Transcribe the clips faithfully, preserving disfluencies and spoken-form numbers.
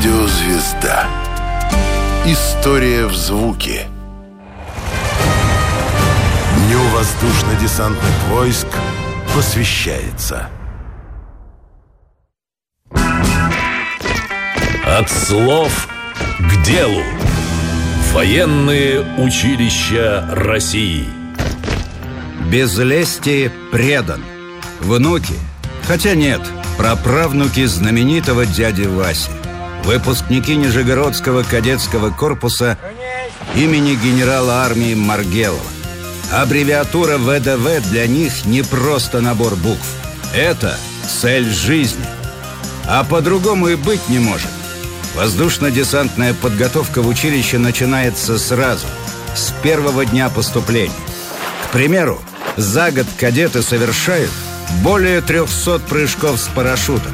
Радиозвезда. История в звуке. Дню воздушно-десантных войск посвящается. От слов к делу. Военные училища России. Без лести предан. Внуки, хотя нет, праправнуки знаменитого дяди Васи, выпускники Нижегородского кадетского корпуса имени генерала армии Маргелова. Аббревиатура вэ дэ вэ для них не просто набор букв. Это цель жизни. А по-другому и быть не может. Воздушно-десантная подготовка в училище начинается сразу, с первого дня поступления. К примеру, за год кадеты совершают более трехсот прыжков с парашютом.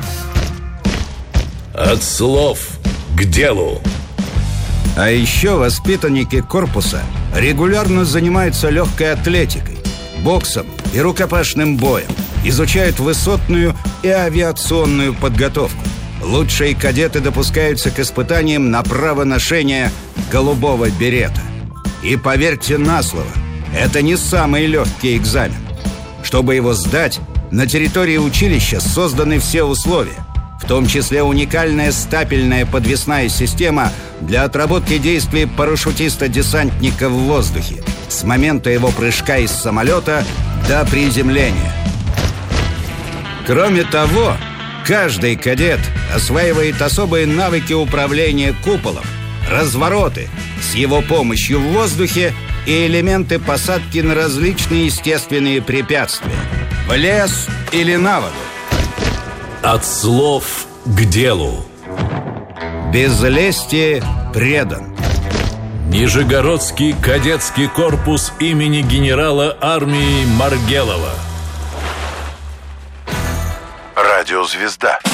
От слов к делу. А еще воспитанники корпуса регулярно занимаются легкой атлетикой, боксом и рукопашным боем, изучают высотную и авиационную подготовку. Лучшие кадеты допускаются к испытаниям на право ношения голубого берета. И поверьте на слово, это не самый легкий экзамен. Чтобы его сдать, на территории училища созданы все условия, в том числе уникальная стапельная подвесная система для отработки действий парашютиста-десантника в воздухе с момента его прыжка из самолета до приземления. Кроме того, каждый кадет осваивает особые навыки управления куполом, развороты с его помощью в воздухе и элементы посадки на различные естественные препятствия, в лес или на воду. От слов к делу. Без лести предан. Нижегородский кадетский корпус имени генерала армии Маргелова. Радиозвезда.